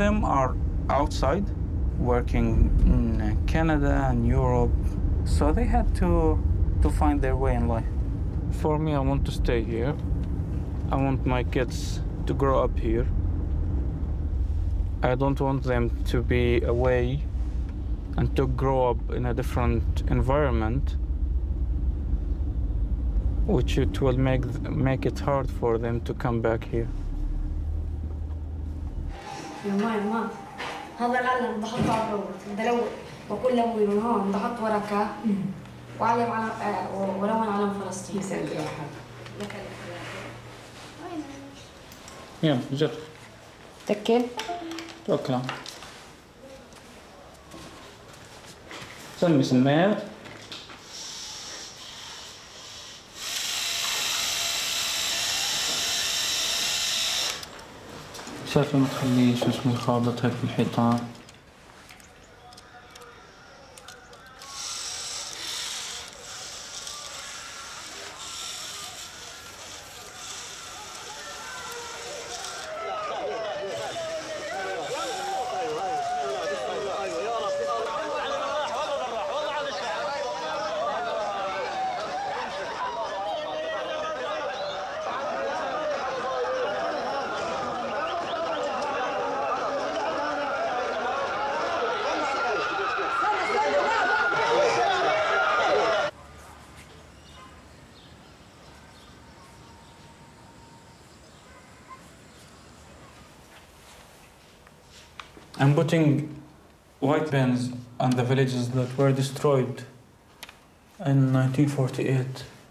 them are outside, working in Canada and Europe, so they had to find their way in life. For me, I want to stay here. I want my kids to grow up here. I don't want them to be away and to grow up in a different environment, which it will make it hard for them to come back here. يما هذا العلم بحطه على الروت بدلون وكل لون من هون بحط ورقة وعلم على ولون علم فلسطين. يسعد روحك. لك يلا جرب. تكل. توكل. سمي سماعة. شايفة ما تخليش اسمه يخابط هيك بالحيطان. I'm putting white pens on the villages that were destroyed in 1948.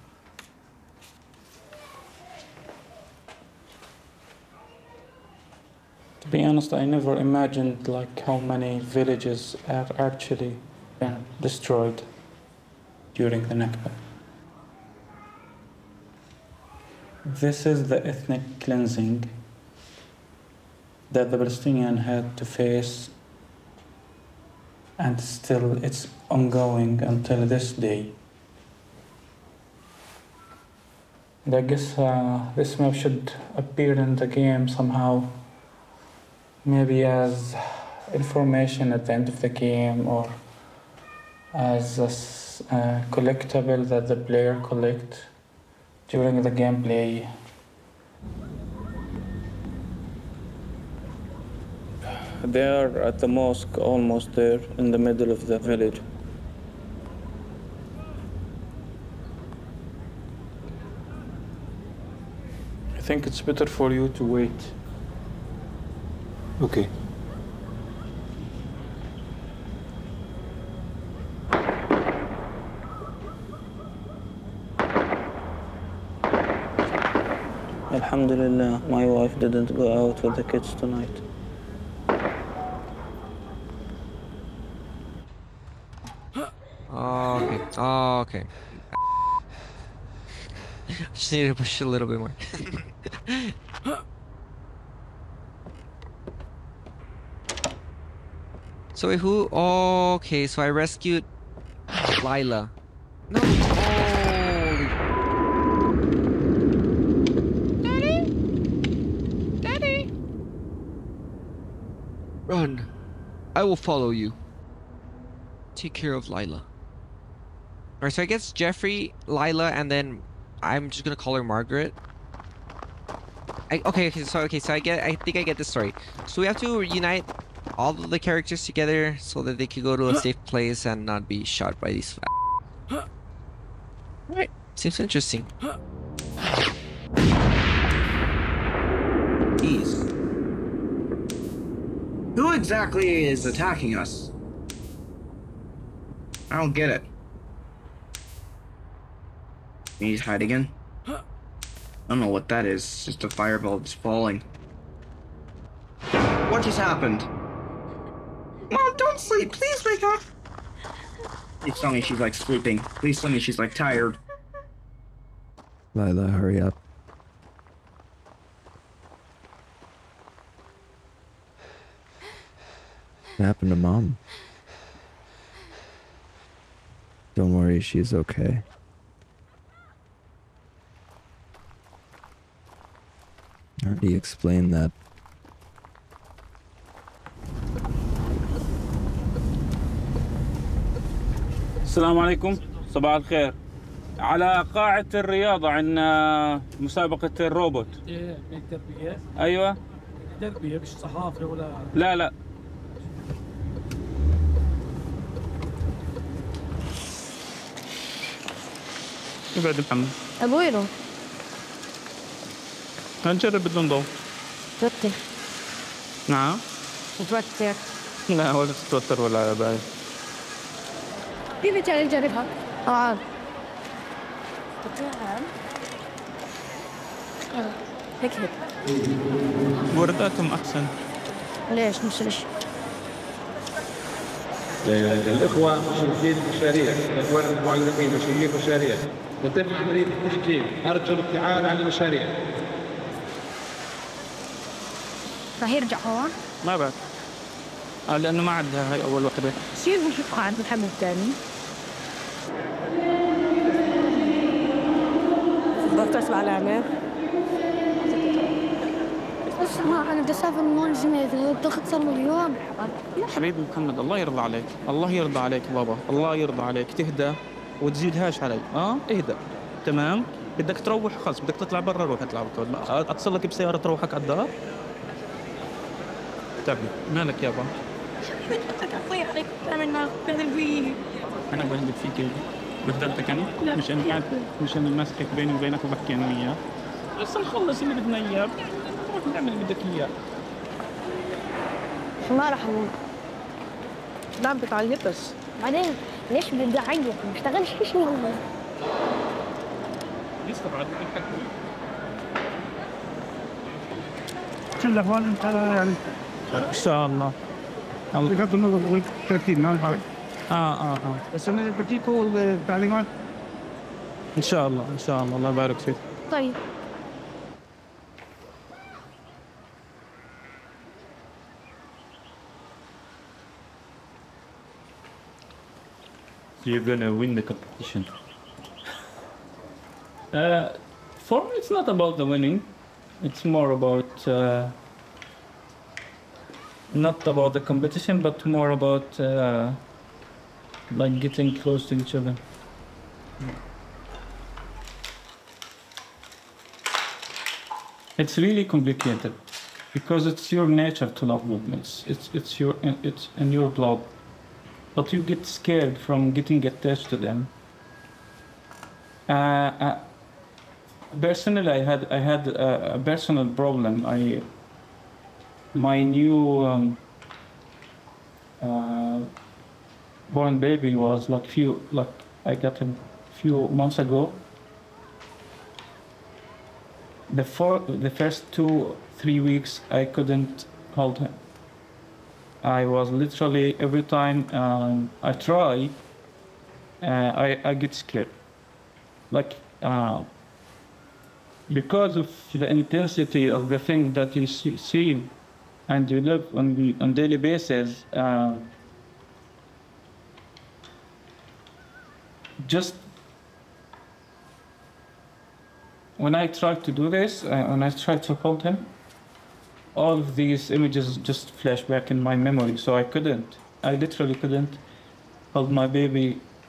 To be honest, I never imagined how many villages are actually destroyed during the Nakba. This is the ethnic cleansing that the Palestinians had to face, and still it's ongoing until this day. And I guess this map should appear in the game somehow, maybe as information at the end of the game or as a collectible that the player collects during the gameplay. They are at the mosque, almost there, in the middle of the village. I think it's better for you to wait. Okay. Alhamdulillah, my wife didn't go out with the kids tonight. Oh, okay. Just need to push it a little bit more. So wait, who? Oh, okay, so I rescued Lila. No. Daddy? Daddy? Run. I will follow you. Take care of Lila. Alright, so I guess Jeffrey, Lila, and then I'm just gonna call her Margaret. Okay, so I think I get the story. So we have to reunite all of the characters together so that they can go to a safe place and not be shot by these. Right, seems interesting. Jeez. Who exactly is attacking us? I don't get it. He's hide again? I don't know what that is. It's just a fireball that's falling. What just happened? Mom, don't sleep. Please wake up. Please tell me she's like sleeping. Please tell me she's like tired. Lila, hurry up. What happened to Mom? Don't worry, she's okay. I already explained that السلام عليكم، صباح الخير. على قاعة الرياضة عندنا مسابقة الروبوت. ايه التربية؟ أيوة. تربية مش صحافة ولا؟ لا. ابعد محمد. ابوي له هنجرب بدون ضوء. توتر نعم. متوتر. لا ولا تتوتر ولا بعد. كيف تعال نجربها؟ تعال. هيك ورداتهم أحسن. ليش مش ليش؟ الإخوة مشرفين المشاريع، الإخوان المعلمين مشرفين المشاريع، يتم عملية التسجيل، أرجو الابتعاد عن المشاريع. راح يرجع هون؟ ما بعد. لأنه ما عندها هاي أول وحدة. كيف نشوفها عند محمد الثاني؟ ضغط اسمع علامة. اسمع أنا بدي أسافر من هون جنيه، الضغط صار مليون. يا حبيبي محمد الله يرضى عليك، الله يرضى عليك بابا، الله يرضى عليك، تهدى وتزيدهاش علي. اهدى. تمام. بدك تروح خلص، بدك تطلع برا روح اطلع. اتصل لك بسيارة تروحك على الدار. تعبي مالك يابا؟ الله يحرقك أنا بهدل فيه. انا بهدل فيك. بهدلتك انا؟ لا مش انا قاعد، مش انا ماسكك بيني وبينك وبحكي انا وياك. بس نخلص اللي بدنا اياه، نروح نعمل اللي بدك اياه. ما راح أموت. نعم بتعيط بس. بعدين ليش بدي أعيط؟ ما بشتغلش شيء. يستبعد الحكي. كله هون انت يعني ان شاء الله. بغض النظر عن الترتيب ما نعرف. بس انا بديكوا التعليمات. ان شاء الله ان شاء الله، الله يبارك فيك. طيب. You're gonna win the competition. For me, it's not about the winning. It's more about not about the competition, but more about like getting close to each other. It's really complicated because it's your nature to love movements. It's in your blood. But you get scared from getting attached to them. Personally, I had a personal problem. My new born baby was I got him few months ago. The first 2-3 weeks I couldn't hold him. I was literally every time I try, I get scared. Because of the intensity of the thing that you see and you live on daily basis, just when I try to do this, when I try to hold him, all of these images just flash back in my memory, so I literally couldn't hold my baby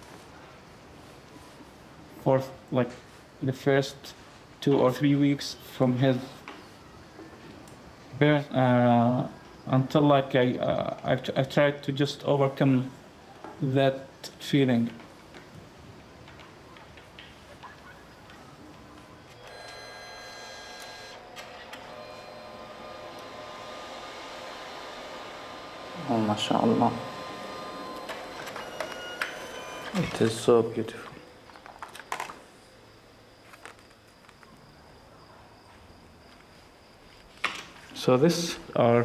for like the first 2 or 3 weeks from his birth until I tried to just overcome that feeling. Oh, mashallah. It is so beautiful. So these are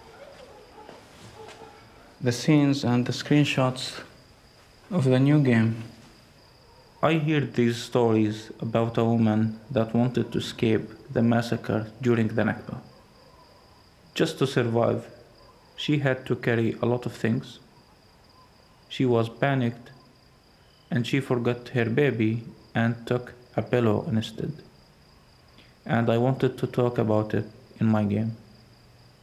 the scenes and the screenshots of the new game. I heard these stories about a woman that wanted to escape the massacre during the Nakba. Just to survive, she had to carry a lot of things. She was panicked and she forgot her baby and took a pillow instead. And I wanted to talk about it in my game.